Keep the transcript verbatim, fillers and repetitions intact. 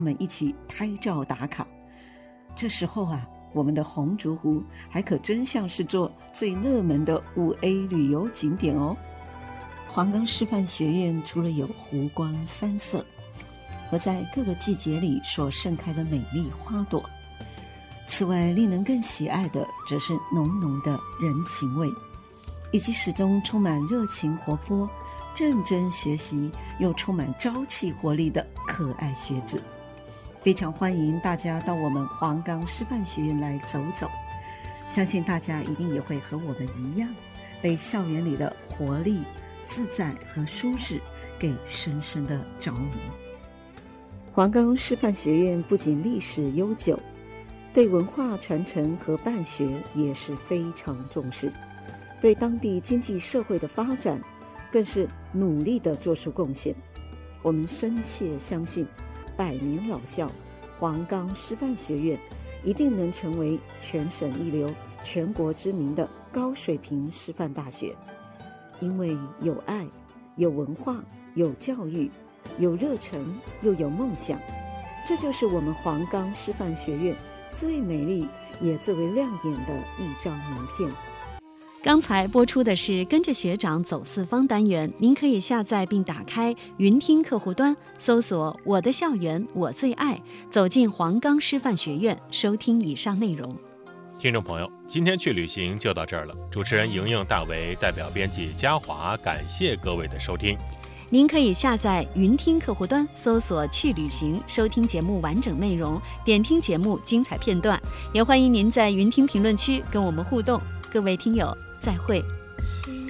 我们一起拍照打卡。这时候啊，我们的红竹湖还可真像是座最热门的五 A 旅游景点哦。黄冈师范学院除了有湖光山色和在各个季节里所盛开的美丽花朵，此外令人更喜爱的则是浓浓的人情味，以及始终充满热情活泼、认真学习又充满朝气活力的可爱学子。非常欢迎大家到我们黄冈师范学院来走走，相信大家一定也会和我们一样，被校园里的活力、自在和舒适给深深的着迷。黄冈师范学院不仅历史悠久，对文化传承和办学也是非常重视，对当地经济社会的发展更是努力地做出贡献。我们深切相信，百年老校黄冈师范学院一定能成为全省一流、全国知名的高水平师范大学。因为有爱、有文化、有教育、有热忱，又有梦想，这就是我们黄冈师范学院最美丽也最为亮眼的一张名片。 刚才播出的是跟着学长走四方单元，您可以下载并打开云听客户端，搜索我的校园我最爱，走进黄冈师范学院，收听以上内容。 听众朋友，今天去旅行就到这儿了。主持人莹莹、大为代表编辑嘉华，感谢各位的收听。 您可以下载云听客户端，搜索去旅行，收听节目完整内容，点听节目精彩片段。也欢迎您在云听评论区跟我们互动。各位听友，再会。